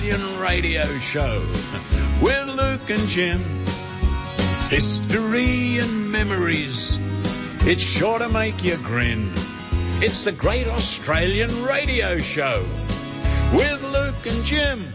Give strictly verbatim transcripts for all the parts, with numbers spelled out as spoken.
Australian radio show with Luke and Jim. History and memories, it's sure to make you grin. It's the Great Australian Radio Show with Luke and Jim.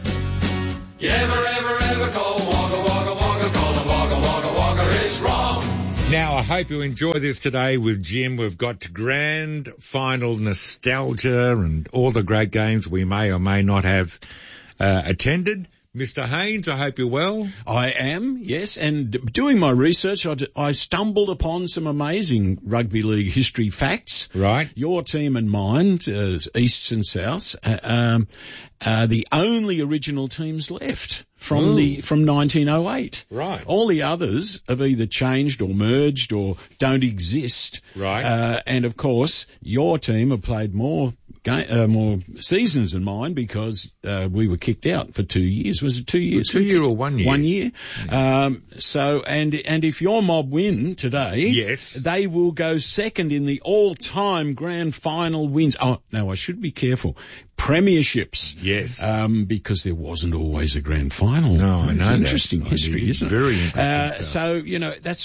You ever, ever, ever call Wagga, Wagga, Wagga, call a Wagga, Wagga, Wagga is wrong. Now, I hope you enjoy this today with Jim. We've got grand final nostalgia and all the great games we may or may not have uh, attended. Mister Haynes, I hope you're well. I am, yes, and doing my research, I, d- I stumbled upon some amazing rugby league history facts. Right. Your team and mine, uh, Easts and Souths, uh, um, are the only original teams left from Ooh. the from nineteen oh eight. Right. All the others have either changed or merged or don't exist. Right. Uh, and of course, your team have played more ga- uh, more seasons than mine because uh, we were kicked out for two years. Was it two years? Two year or one year? One year. Yeah. Um, so, and and if your mob win today, yes, they will go second in the all-time grand final wins. Oh, no, I should be careful. Premierships. Yes. Um, because there wasn't always a grand final. No, I it's know interesting that. history, It's isn't it? very interesting uh, stuff. So, you know, that's,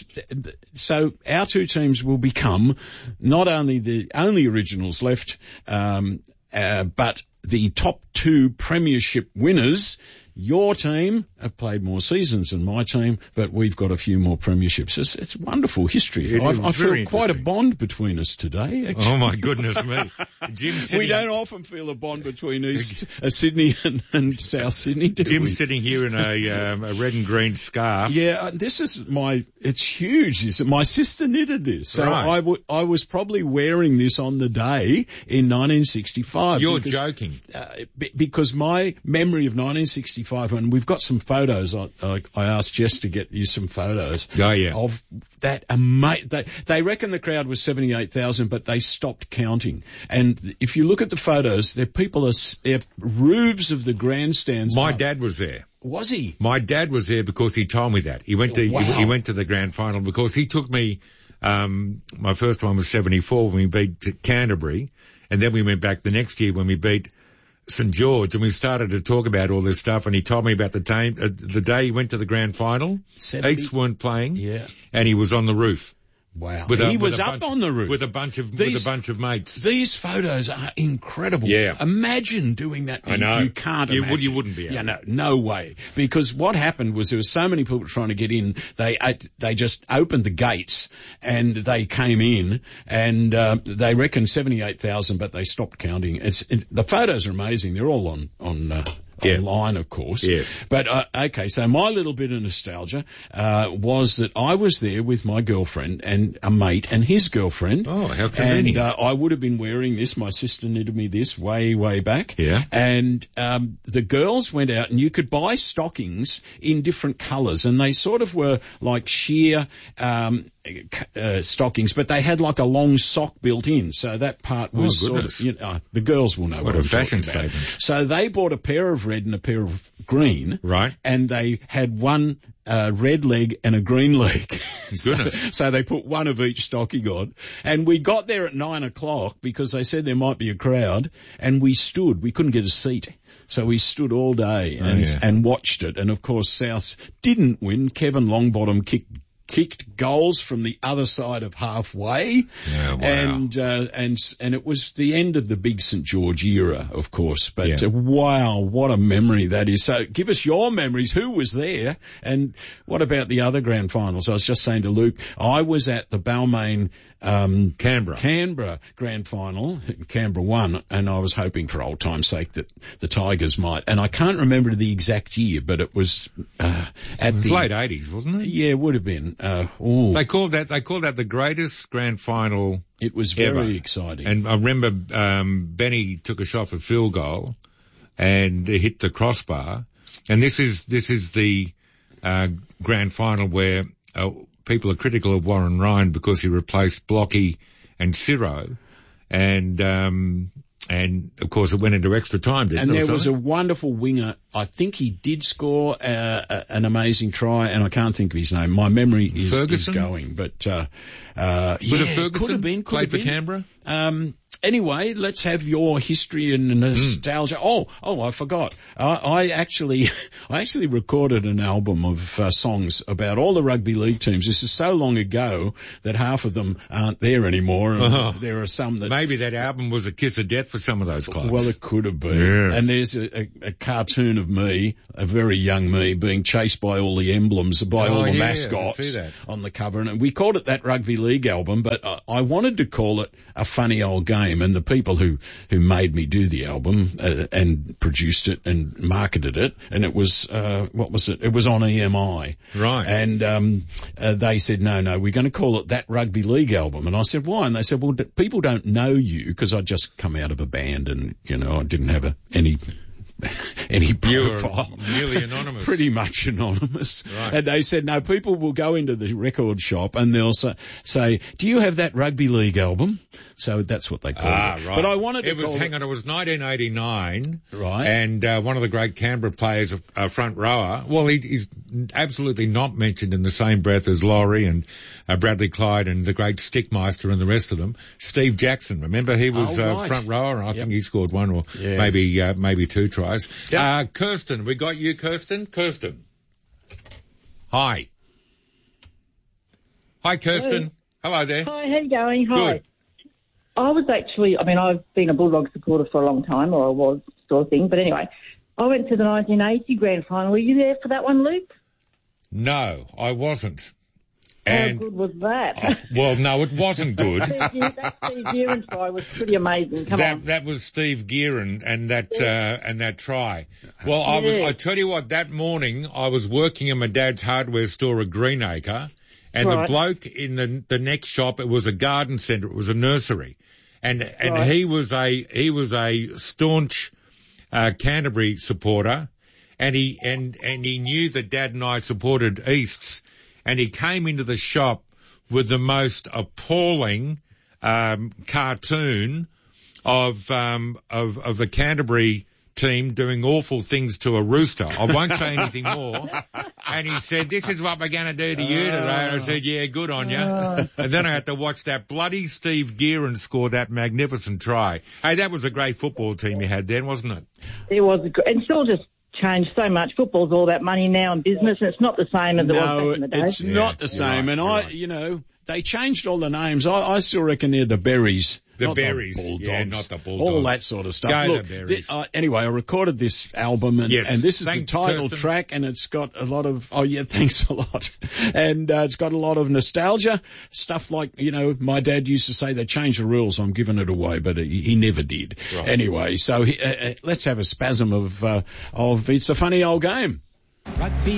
so our two teams will become not only the only originals left, um, uh, but the top two premiership winners. Your team have played more seasons than my team, but we've got a few more premierships. It's, it's wonderful history. It I, is I very feel quite a bond between us today, actually. Oh, my goodness me. Jim's sitting, we don't often feel a bond between East uh, Sydney and, and South Sydney, do Jim's we? sitting here in a, um, a red and green scarf. Yeah, uh, this is my, it's huge. This, my sister knitted this. So Right. I, w- I was probably wearing this on the day in nineteen sixty-five. You're because, joking. Uh, b- because my memory of nineteen sixty-five, and we've got some photos, I, I, I asked Jess to get you some photos. Oh, yeah. Of that amazing, they, they reckon the crowd was seventy-eight thousand, but they stopped counting. And if you look at the photos, there people are, they're roofs of the grandstands. My up. dad was there. Was he? My dad was there because he told me that. He went to, Wow. he, he went to the grand final because he took me, um, my first one was seventy-four when we beat Canterbury. And then we went back the next year when we beat St George, and we started to talk about all this stuff, and he told me about the time, uh, the day he went to the grand final. seventy Eats weren't playing. Yeah. And he was on the roof. Wow. With a- he with was a up bunch- on the roof. With a bunch of, These- with a bunch of mates. These photos are incredible. Yeah. Imagine doing that. I You- know. You can't You imagine. would- you wouldn't be able Yeah, to. no, no way. Because what happened was there were so many people trying to get in, they, uh, they just opened the gates and they came in and, uh, they reckoned seventy-eight thousand, but they stopped counting. It's, it, the photos are amazing. They're all on, on, uh, Yeah. online, of course. Yes. But, uh, okay, so my little bit of nostalgia, uh, was that I was there with my girlfriend and a mate and his girlfriend. Oh, how convenient. And, uh, I would have been wearing this. My sister knitted me this way, way back. Yeah. And, um, the girls went out and you could buy stockings in different colours and they sort of were like sheer, um, uh, stockings, but they had like a long sock built in. So that part was Oh, sort goodness. of, you know, uh, the girls will know what, What a I'm fashion talking about. statement. So they bought a pair of red and a pair of green. Right. And they had one uh, red leg and a green leg. Goodness. so, so they put one of each stocking on. And we got there at nine o'clock because they said there might be a crowd. And we stood. We couldn't get a seat. So we stood all day and, Oh, yeah. and watched it. And of course, South didn't win. Kevin Longbottom kicked kicked goals from the other side of halfway. Yeah, wow. And, uh, and, and it was the end of the big St George era, of course. But Yeah. uh, wow, what a memory that is. So give us your memories. Who was there? And what about the other grand finals? I was just saying to Luke, I was at the Balmain, um, Canberra. Canberra grand final. Canberra won, and I was hoping for old time's sake that the Tigers might. And I can't remember the exact year, but it was, uh, at It was the late eighties, wasn't it? yeah, it would have been. Uh, ooh, They called that, they called that the greatest grand final it was very ever. exciting. And I remember, um, Benny took a shot for field goal and hit the crossbar. And this is, this is the, uh, grand final where, uh, people are critical of Warren Ryan because he replaced Blocky and Ciro. And, um, and of course it went into extra time, didn't and it? there or was a something? wonderful winger. I think he did score uh, a, an amazing try, and I can't think of his name. My memory is, is Ferguson? going, but uh, uh, Was yeah, it Ferguson? Could have been. Could Played have for been. Canberra? Um, anyway, let's have your history and nostalgia. Mm. Oh, oh, I forgot. I, I actually, I actually recorded an album of uh, songs about all the rugby league teams. This is so long ago that half of them aren't there anymore. And uh-huh. There are some that maybe that album was a kiss of death for some of those clubs. Well, it could have been. Yes. And there's a, a, a cartoon of me, a very young me, being chased by all the emblems, by oh, all the yeah, mascots I see that. on the cover. And we called it that rugby league album, but I, I wanted to call it a funny old game. And the people who, who made me do the album uh, and produced it and marketed it, and it was, uh, what was it? It was on E M I. Right. And, um, uh, they said, no, no, we're going to call it that rugby league album. And I said, why? And they said, well, d- people don't know you, because I'd just come out of a band and, you know, I didn't have a, any, any profile. You were nearly anonymous. Pretty much anonymous. Right. And they said, no, people will go into the record shop and they'll say, say, do you have that rugby league album? So that's what they called ah, it. Right. But I wanted to it was, call hang it, on, it was nineteen eighty-nine. Right. And, uh, one of the great Canberra players, a uh, front rower, well, he, he's absolutely not mentioned in the same breath as Laurie and, uh, Bradley Clyde and the great Stickmeister and the rest of them. Steve Jackson. Remember, he was, oh, uh, right. front rower, and I yep. think he scored one or yeah. maybe, uh, maybe two tries. Yep. Uh, Kirsten, we got you, Kirsten? Kirsten. Hi. Hi, Kirsten. Hello, Hello there. Hi, how you going? Hi. Good. I was actually, I mean, I've been a Bulldog supporter for a long time, or I was, sort of thing. But anyway, I went to the nineteen eighty grand final. Were you there for that one, Luke? No, I wasn't. How And, good was that? oh, well, no, it wasn't good. that Steve Gearin try was pretty amazing. Come that, on. That was Steve Gearin and that, uh, and that try. Well, I was, Yeah. I tell you what, that morning I was working in my dad's hardware store at Greenacre, and Right. the bloke in the, the next shop, it was a garden centre, it was a nursery. And, and Right. he was a, he was a staunch, uh, Canterbury supporter, and he, and, and he knew that Dad and I supported Easts, and he came into the shop with the most appalling, um, cartoon of, um, of, of the Canterbury team doing awful things to a rooster. I won't say anything more. And he said, this is what we're going to do to you today. And I said, yeah, good on you. Oh. And then I had to watch that bloody Steve Gearin score that magnificent try. Hey, that was a great football team you had then, wasn't it? It was, a, gr- and still just changed so much. Football's all about money now and business, and it's not the same as it was no, back in the day. it's Yeah, not the same. right, and I, right. you know, they changed all the names. I, I still reckon they're the Berries. The not Berries, the Bulldogs, yeah, not the Bulldogs. all that sort of stuff. Go Look, the Berries. thi- uh, anyway, I recorded this album, and, Yes. and this is Thanks, the title Kirsten. track, and it's got a lot of, oh yeah, thanks a lot. And uh, it's got a lot of nostalgia, stuff like, you know, my dad used to say they changed the rules, I'm giving it away, but he, he never did. Right. Anyway, so he, uh, uh, let's have a spasm of, uh, of It's a Funny Old Game. Rugby